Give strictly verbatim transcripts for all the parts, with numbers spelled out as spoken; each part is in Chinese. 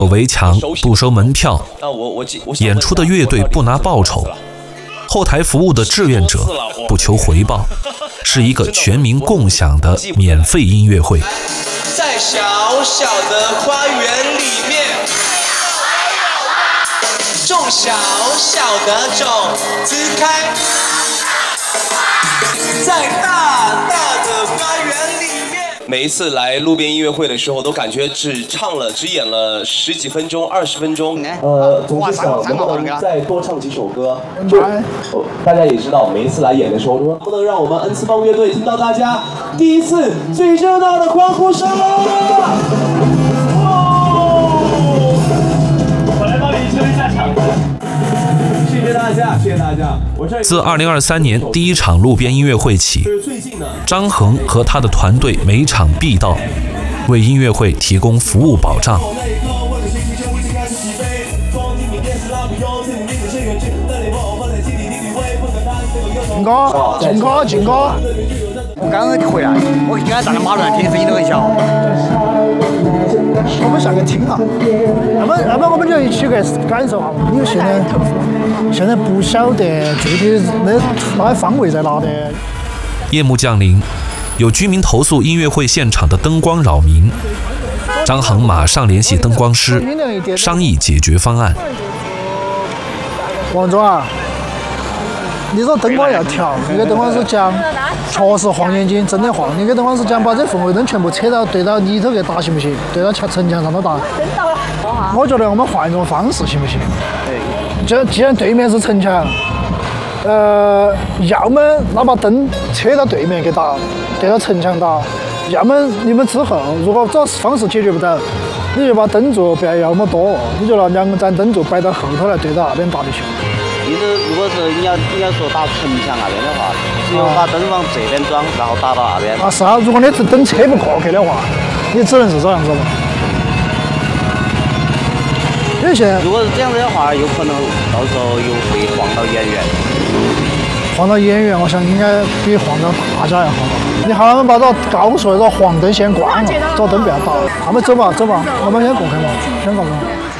围墙不收门票，演出的乐队不拿报酬，后台服务的志愿者不求回报，是一个全民共享的免费音乐会。 在小小的花园里面，种小小的种子开，在大大的花园里面。每一次来路边音乐会的时候，都感觉只唱了、只演了十几分钟、二十分钟。呃，总是想能不能再多唱几首歌？就大家也知道，每一次来演的时候，能不能让我们恩赐邦乐队听到大家第一次最热闹的欢呼声？我来帮你撑一下场子。谢谢大家，谢谢大家。 自二零二三年第一场路边音乐会起，张恒和他的团队每场必到，为音乐会提供服务保障。 进歌，进歌，进歌。我刚刚回来，我刚刚站在马路上听，声音都很小。我们下去听哈，那么那么我们就一起去感受哈。因为现在现在不晓得具体那那个方位在哪的。 夜幕降临，有居民投诉音乐会现场的灯光扰民，张恒马上联系灯光师，商议解决方案。 王总啊，你说灯光要调，你给灯光师讲，确实晃眼睛，真的晃。你给灯光师讲，把这氛围灯全部扯到对到里头给打行不行？对到城墙上头打。我觉得我们换一种方式行不行？这既然对面是城墙，呃，要么那把灯扯到对面给打，对到城墙打；要么你们之后如果这方式解决不到，你就把灯柱不要要那么多，你就拿两盏灯柱摆到后头来对到那边打就行。 其实，如果是你要你要说打城墙那边的话，只有把灯往这边装，然后打到那边。 啊，是啊，如果你这灯扯不过去的话，你只能是这样子嘛。因为现在如果是这样子的话，有可能到时候又会晃到演员。 晃到演员，我想应该比晃到大家要好。你好，我们把这高速的这黄灯先关了，这灯不要打。我们走吧，走吧，我们先过去嘛，先过去。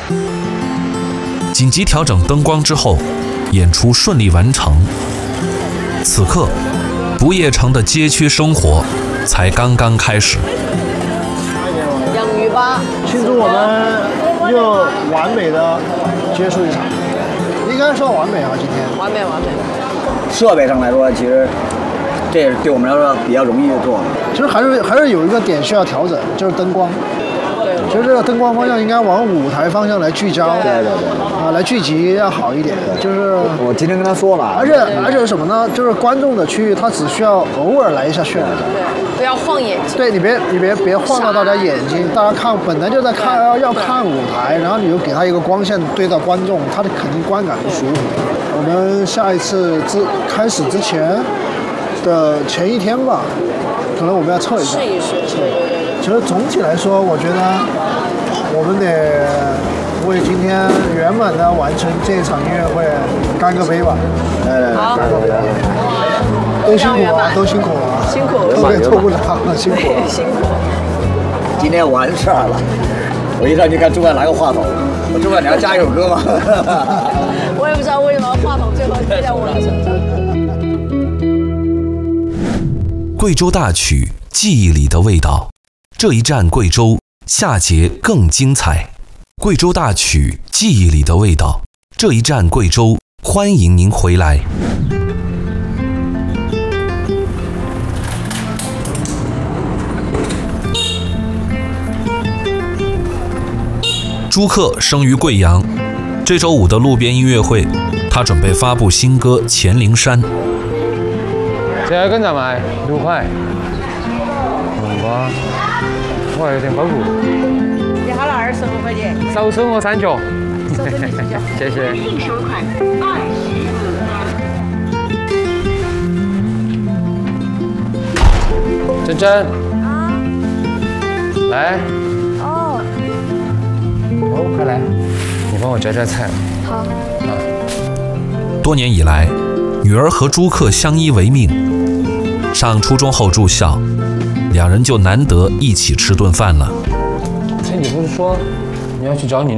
紧急调整灯光之后，演出顺利完成。此刻，不夜城的街区生活才刚刚开始。 洋芋吧， 庆祝我们又完美的结束一场，应该说完美啊，今天。 完美完美。 设备上来说，其实这也是对我们来说比较容易做的。 其实还是还是有一个点需要调整，就是灯光。其实这个灯光方向应该往舞台方向来聚焦， 对对对， 啊，来聚集要好一点。就是我今天跟他说了， 而且而且什么呢？就是观众的区域，他只需要偶尔来一下渲染， 对，不要晃眼睛。 对你别你别别晃到大家眼睛，大家看本来就在看要要看舞台，然后你又给他一个光线对到观众，他的肯定观感不舒服。我们下一次之开始之前的前一天吧，可能我们要测一下， 试一试，对对对。 其实总体来说，我觉得我们得为今天圆满的完成这一场音乐会干个杯吧！来来来，干个杯！都辛苦啊，都辛苦啊， 辛苦， 特别透不了，辛苦， 辛苦。 今天完事儿了，我一上去看主管拿个话筒，我主管你要加一首歌吗？ 我也不知道为什么话筒最后贴在我的身上。 贵州大曲，记忆里的味道。这一站贵州，下节更精彩。贵州大曲，记忆里的味道。这一站贵州，欢迎您回来。朱克生于贵阳，这周五的路边音乐会，他准备发布新歌《黔灵山》。 这个怎么卖？六块。五瓜。我还有点包谷。 你好了，二十五块钱。 少收我三角。 收收你三角。 谢谢。 收款二十。 珍珍。 啊。 来。 哦。 哦，快来，你帮我摘摘菜。 好。 啊。 多年以来，女儿和朱克相依为命。上初中后住校。两人就难得一起吃顿饭了。 哎，你不是说你要去找你